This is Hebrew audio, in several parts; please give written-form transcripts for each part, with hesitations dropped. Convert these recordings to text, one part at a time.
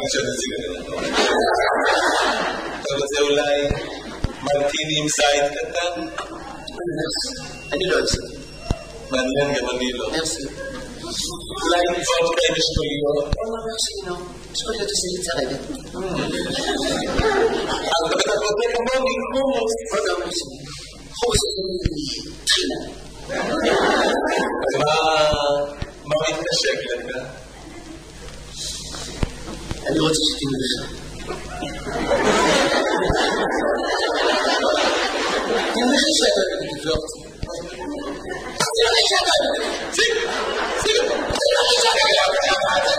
שנציג את זה. אתה רוצה אולי מרטיני עם זית קטן? אני לא אעשה. מעניין, גם אני לא. מרסי. אולי נצאות כאלה שטויות? לא. שטויות עושה לי צרבת. אז אתה רוצה כמוני, חומוס. עוד לא מרסי. חומוס תחילה. אז מה מתנשק לך? אני רוצה שתהיה לך. תהיה לך שאתה תבלוק. תהיה לך שאתה תבלוק. תהיה לך שאתה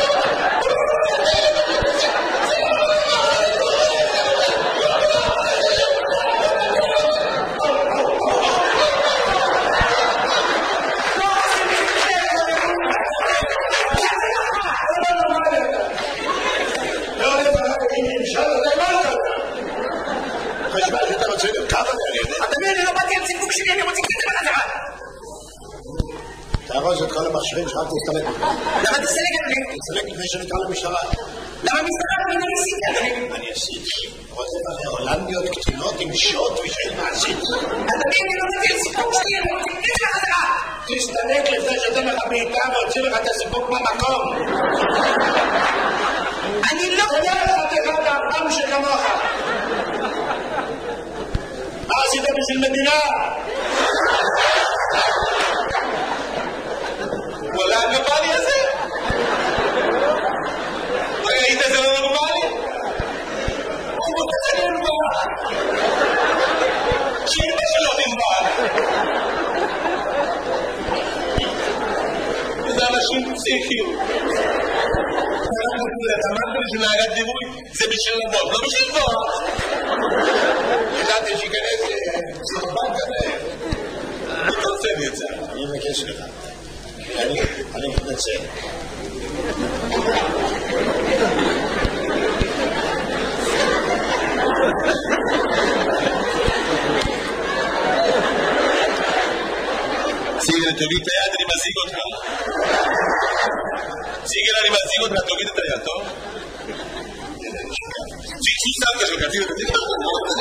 תארוז את כל המכשירים שרק תסתלק. למה תסתלק את לי? תסתלק לפני שנקרא למשטרה. למה המשטרה לא ניסית? אני עשיתי. רוצה הולנדיות קטינות עם שוט ושאין מעשית. אדוני, אני לא מביא סיפוק שלי, אני רוצה להגיד לך חזרה. תסתלק לפני שאתן לך בעיטה והוציא לך את הסיפוק במקום. אני לא... תודה לך אחד האפם שכמוך. מה עשית בשביל מדינה? וואלה, הגבלי הזה? ראית זה לא נורמלי? הוא רוצה נורמל. שאימא שלו נורמל. וזה אנשים פסיכיים. אתה אמרת לי שנהגת דיבוי זה בשביל לבוא, לא בשביל לבוא. ידעתי שיכנס סרבן כזה. אתה עושה לי את זה. אני מבקש לך. אני מתנצל. סיגל, תוריד את היד, אני מזיג אותך. סיגל, אני מזיג אותך, תוריד את היד, טוב? שמת שלך, תגיד